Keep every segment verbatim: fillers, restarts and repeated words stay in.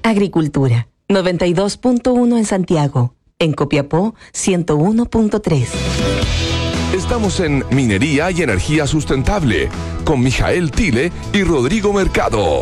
Agricultura, noventa y dos punto uno en Santiago. En Copiapó, ciento uno punto tres. Estamos en Minería y Energía Sustentable, con Mijael Tile y Rodrigo Mercado.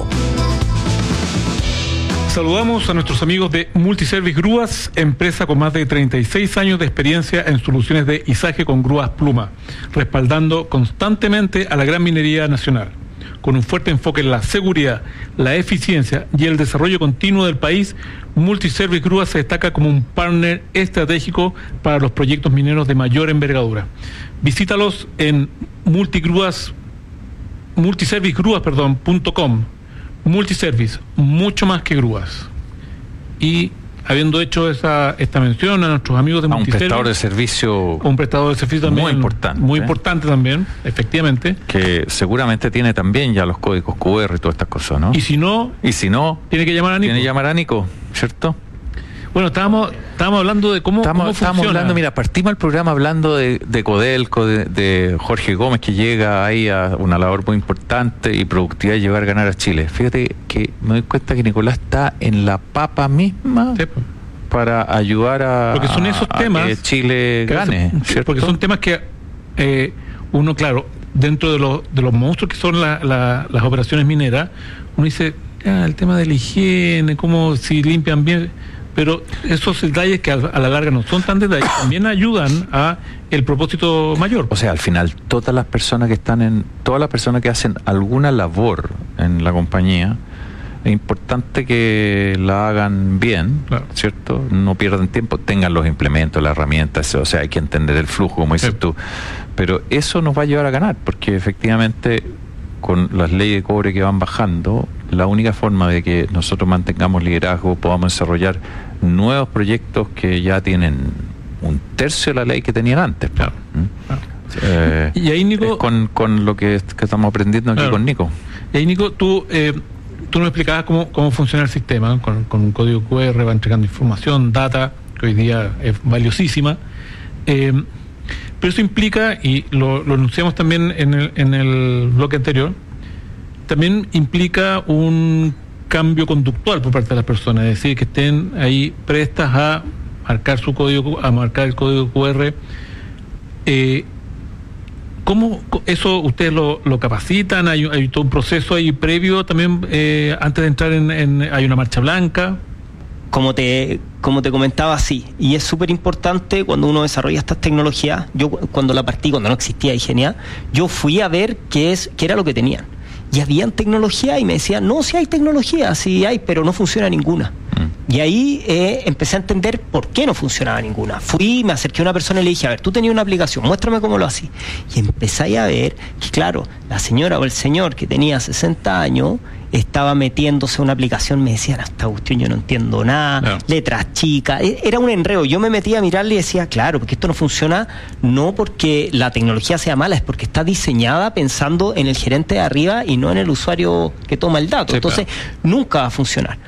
Saludamos a nuestros amigos de Multiservice Grúas, empresa con más de treinta y seis años de experiencia en soluciones de izaje con grúas Pluma, respaldando constantemente a la gran minería nacional. Con un fuerte enfoque en la seguridad, la eficiencia y el desarrollo continuo del país, Multiservice Grúas se destaca como un partner estratégico para los proyectos mineros de mayor envergadura. Visítalos en multigrúas, multiservicegrúas, perdón, punto com. Multiservice, mucho más que grúas. Y habiendo hecho esa esta mención a nuestros amigos de Multiservice, un prestador de servicio, un prestador de servicio también muy importante, muy ¿eh? importante también, efectivamente, que seguramente tiene también ya los códigos Q R y todas estas cosas, ¿no? Y si no, y si no, tiene que llamar a Nico. Tiene que llamar a Nico, ¿cierto? Bueno, estábamos, estábamos hablando de cómo, estamos, cómo estamos funciona. hablando, mira, partimos el programa hablando de, de Codelco, de, de Jorge Gómez, que llega ahí a una labor muy importante y productiva de llevar a ganar a Chile. Fíjate que me doy cuenta que Nicolás está en la papa misma, sí, para ayudar a, porque son esos a temas que Chile gane, son, ¿cierto? Porque son temas que eh, uno, claro, dentro de, lo, de los monstruos que son la, la, las operaciones mineras, uno dice, ah, el tema de la higiene, cómo si limpian bien... Pero esos detalles que a la larga no son tan detalles, también ayudan a el propósito mayor. O sea, al final, todas las personas que están en, todas las personas que hacen alguna labor en la compañía, es importante que la hagan bien, claro, ¿cierto? No pierdan tiempo, tengan los implementos, las herramientas, o sea, hay que entender el flujo, como dices sí. tú. Pero eso nos va a llevar a ganar, porque efectivamente, con las leyes de cobre que van bajando, la única forma de que nosotros mantengamos liderazgo, podamos desarrollar nuevos proyectos que ya tienen un tercio de la ley que tenían antes. Claro. ¿Mm? Claro. Eh, y ahí, Nico, con, con lo que, que estamos aprendiendo aquí, claro, con Nico. Y ahí, Nico, tú, eh, tú nos explicabas cómo, cómo funciona el sistema, con, con un código Q R, va entregando información, data, que hoy día es valiosísima. Eh, pero eso implica, y lo, lo anunciamos también en el, en el bloque anterior, también implica un cambio conductual por parte de las personas, es decir, que estén ahí prestas a marcar su código, a marcar el código Q R. Eh, ¿Cómo eso ustedes lo, lo capacitan? ¿Hay, hay todo un proceso ahí previo también eh, antes de entrar en, en... ¿Hay una marcha blanca? Como te, como te comentaba, sí, y es súper importante cuando uno desarrolla estas tecnologías. Yo cuando la partí, cuando no existía Igenia, yo fui a ver qué es, qué era lo que tenían. Y habían tecnología y me decían, no, sí hay tecnología, sí hay, pero no funciona ninguna. Mm. Y ahí eh, empecé a entender por qué no funcionaba ninguna. Fui, me acerqué a una persona y le dije, a ver, tú tenías una aplicación, muéstrame cómo lo hacías. Y empecé a ver que, claro, la señora o el señor que tenía sesenta años estaba metiéndose en una aplicación, me decían, esta cuestión yo no entiendo nada, no. letras chicas, era un enredo. Yo me metía a mirarle y decía, claro, porque esto no funciona, no porque la tecnología sea mala, es porque está diseñada pensando en el gerente de arriba y no en el usuario que toma el dato. Sí, entonces, claro, nunca va a funcionar.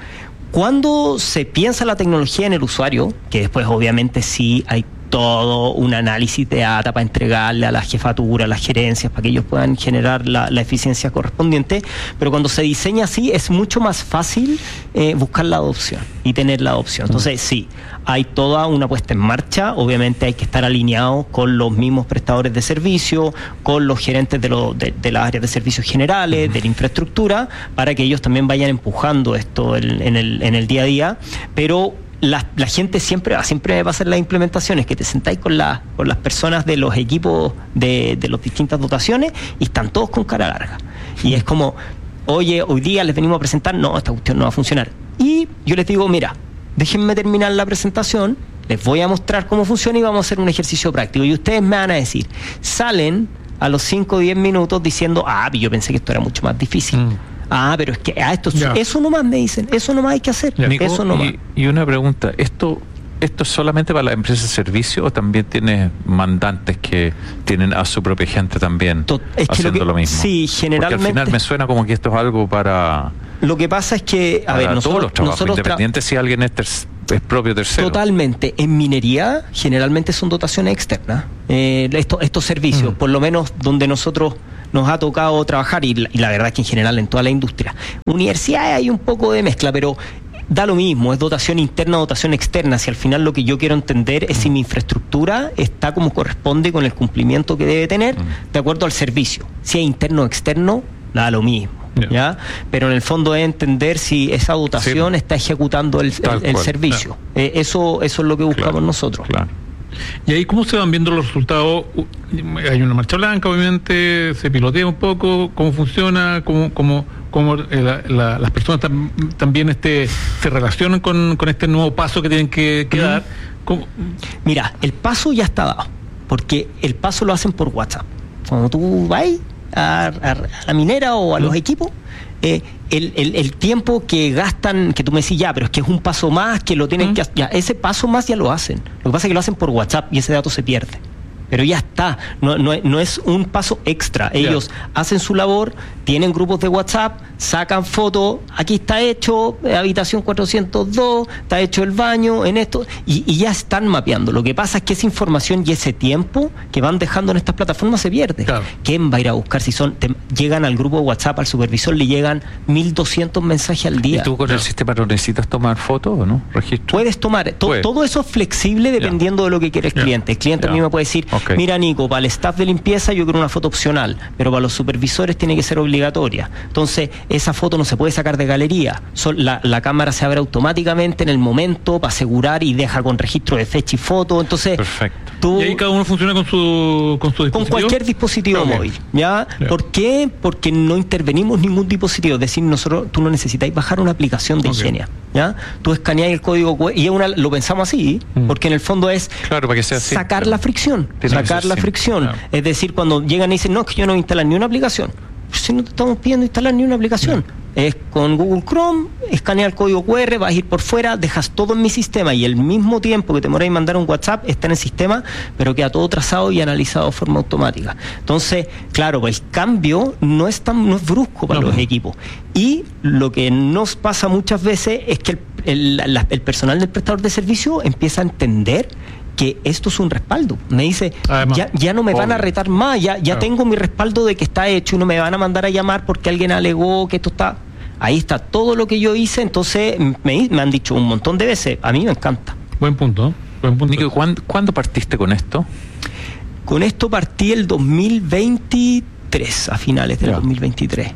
Cuando se piensa la tecnología en el usuario, que después obviamente sí hay todo un análisis de data para entregarle a la jefatura, a las gerencias, para que ellos puedan generar la, la eficiencia correspondiente, pero cuando se diseña así es mucho más fácil eh, buscar la adopción y tener la adopción. Entonces sí, hay toda una puesta en marcha, obviamente hay que estar alineados con los mismos prestadores de servicio, con los gerentes de, lo, de, de las áreas de servicios generales, de la infraestructura, para que ellos también vayan empujando esto en, en, el, en el día a día, pero La, la gente siempre va, siempre va a hacer las implementaciones, que te sentáis con, la, con las personas de los equipos de, de las distintas dotaciones y están todos con cara larga. Y es como, oye, hoy día les venimos a presentar, no, esta cuestión no va a funcionar. Y yo les digo, mira, déjenme terminar la presentación, les voy a mostrar cómo funciona y vamos a hacer un ejercicio práctico. Y ustedes me van a decir, salen a los cinco o diez minutos diciendo, ah, yo pensé que esto era mucho más difícil. Mm. Ah, pero es que ah, esto, eso nomás me dicen, eso nomás hay que hacer. Nico, eso nomás. Y, y una pregunta, ¿esto esto es solamente para las empresas de servicio o también tiene mandantes que tienen a su propia gente también Tot, es haciendo que lo, que, lo mismo? Sí, generalmente. Porque al final me suena como que esto es algo para... Lo que pasa es que, a ver, nosotros... todos los trabajos, nosotros independientes tra- si alguien es, ter- es propio tercero. Totalmente. En minería, generalmente son dotaciones externas. Eh, estos, estos servicios, mm. por lo menos donde nosotros nos ha tocado trabajar, y la, y la verdad es que en general en toda la industria. Universidades hay un poco de mezcla, pero da lo mismo, es dotación interna o dotación externa. Si al final lo que yo quiero entender es si mi infraestructura está como corresponde con el cumplimiento que debe tener de acuerdo al servicio. Si es interno o externo, da lo mismo. Yeah. ¿Ya? Pero en el fondo es entender si esa dotación sí. está ejecutando el, el, el servicio. Claro. Eh, eso, eso es lo que buscamos claro. nosotros. Claro. ¿Y ahí cómo se van viendo los resultados? Hay una marcha blanca, obviamente, se pilotea un poco, cómo funciona, cómo, cómo, cómo eh, la, la, las personas tam, también este, se relacionan con, con este nuevo paso que tienen que, que dar. ¿Cómo? Mira, el paso ya está dado, porque el paso lo hacen por WhatsApp. Cuando tú vas a, a, a la minera o a los equipos, eh, el, el, el tiempo que gastan, que tú me decís, ya, pero es que es un paso más que lo tienen mm. que hacer, ya, ese paso más ya lo hacen. Lo que pasa es que lo hacen por WhatsApp y ese dato se pierde. Pero ya está, no, no, no es un paso extra. Ellos yeah. hacen su labor, tienen grupos de WhatsApp, sacan fotos, aquí está hecho, habitación cuatrocientos dos, está hecho el baño, en esto, y, y ya están mapeando. Lo que pasa es que esa información y ese tiempo que van dejando en estas plataformas se pierde. Claro. ¿Quién va a ir a buscar si son te, llegan al grupo de WhatsApp, al supervisor le llegan mil doscientos mensajes al día? ¿Y tú con claro. el sistema no necesitas tomar fotos o no? ¿Registro? Puedes tomar, to, Puede. todo eso es flexible dependiendo yeah. de lo que quiere el yeah. cliente. El cliente yeah. a mí me puede decir, okay. mira Nico, para el staff de limpieza yo quiero una foto opcional, pero para los supervisores tiene que ser obligatoria. Entonces, esa foto no se puede sacar de galería. Son, la, la cámara se abre automáticamente en el momento para asegurar y deja con registro de fecha y foto. Entonces, perfecto. Tú, y ahí cada uno funciona con su, con su dispositivo. Con cualquier dispositivo okay. móvil. ¿Ya? Yeah. ¿Por qué? Porque no intervenimos ningún dispositivo. Es decir, nosotros, tú no necesitáis bajar una aplicación de okay. Ingenia. ¿Ya? Tú escaneas el código y es una, lo pensamos así, mm. porque en el fondo es claro, para que sea así, sacar claro. la fricción. Sacar la fricción. Claro. Es decir, cuando llegan y dicen, no, es que yo no voy a instalar ni una aplicación. Si no te estamos pidiendo instalar ni una aplicación. No. Es con Google Chrome, escanea el código cu erre, vas a ir por fuera, dejas todo en mi sistema y el mismo tiempo que te demoráis en mandar un WhatsApp está en el sistema, pero queda todo trazado y analizado de forma automática. Entonces, claro, el cambio no es tan, no es brusco para no. los equipos. Y lo que nos pasa muchas veces es que el, el, la, el personal del prestador de servicio empieza a entender que esto es un respaldo. Me dice, ya, ya no me van a retar más, ya, ya claro. tengo mi respaldo de que está hecho y no me van a mandar a llamar porque alguien alegó que esto está... Ahí está todo lo que yo hice, entonces me, me han dicho un montón de veces, a mí me encanta. Buen punto. Buen punto. Nico, ¿cuándo, ¿cuándo partiste con esto? Con esto partí el dos mil veintitrés, a finales del ya. dos mil veintitrés.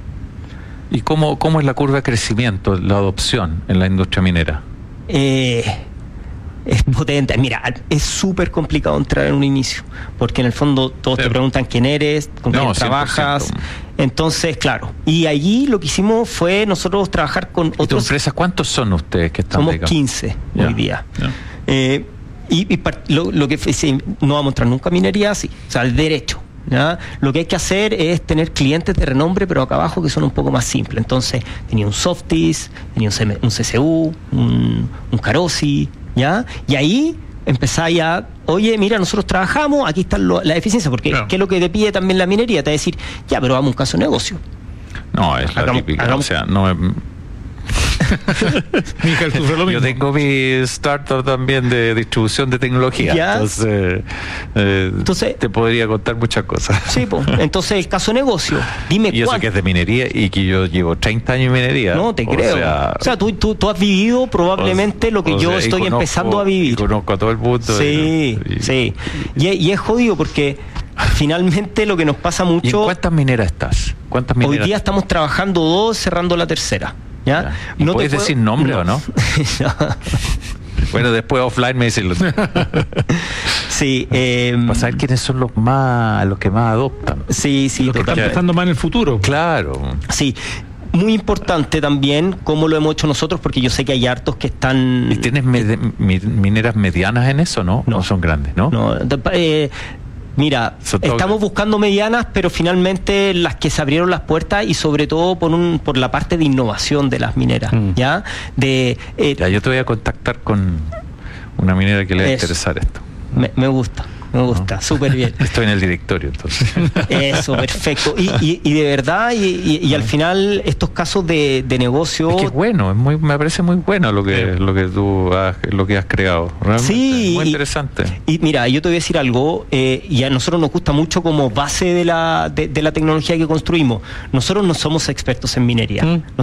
¿Y cómo, cómo es la curva de crecimiento, la adopción en la industria minera? Eh... Es potente. Mira, es súper complicado entrar en un inicio, porque en el fondo todos sí. te preguntan quién eres, con quién no, trabajas. cien por ciento. Entonces, claro. Y allí lo que hicimos fue nosotros trabajar con ¿Y otros. ¿Tu empresa cuántos son ustedes que están? Somos digamos? quince yeah. hoy día. Yeah. Eh, y y lo, lo que sí, no vamos a entrar nunca a minería así, o sea, el derecho. ¿Ya? Lo que hay que hacer es tener clientes de renombre, pero acá abajo que son un poco más simples. Entonces, tenía un Softis, tenía un, un C C U, un, un Carosi, ¿ya? Y ahí empezáis a, oye, mira, nosotros trabajamos, aquí está lo, la eficiencia, porque claro. ¿qué es lo que te pide también la minería? Te va a decir, ya, pero vamos a un caso de negocio. No, es la hagamos, típica, hagamos, o sea, no es... Michael, sufre lo mismo. Yo tengo mi startup también de distribución de tecnología, ¿ya? entonces, eh, entonces te podría contar muchas cosas. Sí, pues, entonces el caso negocio, dime y eso cuánto. Que es de minería y que yo llevo treinta años en minería. No, te creo. O sea, o sea tú, tú, tú has vivido probablemente o, lo que yo sea, estoy conozco, empezando a vivir. Y conozco a todo el mundo. Sí, y, y, sí. Y, y es jodido porque finalmente lo que nos pasa mucho... ¿Y en cuántas mineras estás? ¿Cuántas mineras? Hoy día estamos trabajando dos, cerrando la tercera. ¿Ya? ¿Y no puedes puedo... decir nombre no. o no? no. Bueno, después offline me dicen los... Sí, eh, para saber quiénes son los más, los que más adoptan. Sí, sí, los que están pensando más en el futuro. Claro. Sí. Muy importante también cómo lo hemos hecho nosotros, porque yo sé que hay hartos que están... ¿Y tienes med- mineras medianas en eso, no? No, ¿O son grandes, ¿no? No, eh, mira, estamos buscando medianas, pero finalmente las que se abrieron las puertas y sobre todo por un por la parte de innovación de las mineras, mm. ¿ya? De, eh, ya, yo te voy a contactar con una minera que le va a interesar esto. Me, me gusta. Me gusta, ¿no? Súper bien. Estoy en el directorio, entonces. Eso, perfecto. Y, y, y de verdad, y, y, y al final, estos casos de, de negocio... Es que es bueno, es muy, me parece muy bueno lo que, sí. lo que tú has, lo que has creado. Realmente, sí. Muy interesante. Y, y mira, yo te voy a decir algo, eh, y a nosotros nos gusta mucho como base de la, de, de la tecnología que construimos. Nosotros no somos expertos en minería. Mm.